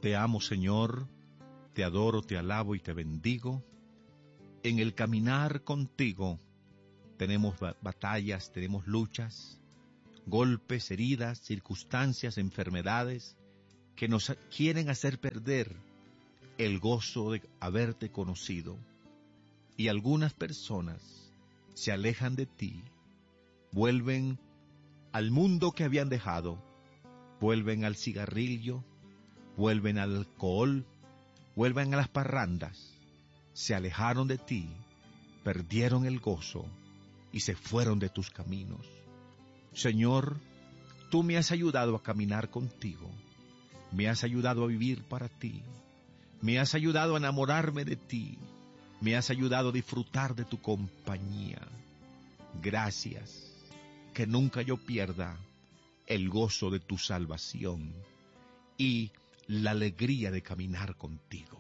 Te amo, Señor, te adoro, te alabo y te bendigo. En el caminar contigo tenemos batallas, tenemos luchas, golpes, heridas, circunstancias, enfermedades que nos quieren hacer perder el gozo de haberte conocido. Y algunas personas se alejan de ti, vuelven al mundo que habían dejado, vuelven al cigarrillo, vuelven al alcohol, vuelven a las parrandas, se alejaron de ti, perdieron el gozo y se fueron de tus caminos. Señor, tú me has ayudado a caminar contigo, me has ayudado a vivir para ti, me has ayudado a enamorarme de ti, me has ayudado a disfrutar de tu compañía. Gracias, que nunca yo pierda el gozo de tu salvación y la alegría de caminar contigo.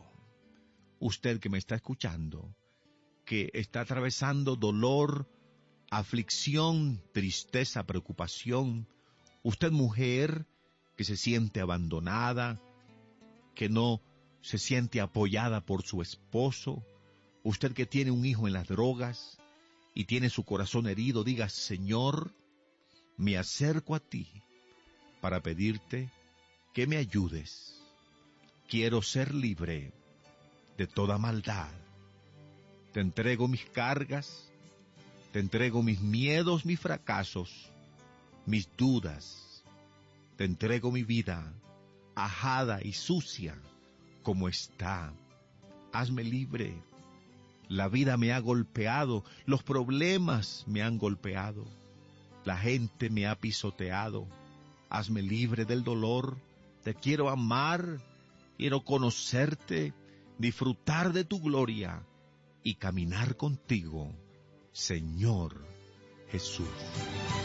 Usted que me está escuchando, que está atravesando dolor, aflicción, tristeza, preocupación, usted mujer que se siente abandonada, que no se siente apoyada por su esposo, usted que tiene un hijo en las drogas y tiene su corazón herido, diga: Señor, me acerco a ti para pedirte que me ayudes. Quiero ser libre de toda maldad. Te entrego mis cargas, te entrego mis miedos, mis fracasos, mis dudas. Te entrego mi vida, ajada y sucia como está. Hazme libre. La vida me ha golpeado, los problemas me han golpeado, la gente me ha pisoteado. Hazme libre del dolor. Te quiero amar, quiero conocerte, disfrutar de tu gloria y caminar contigo, Señor Jesús.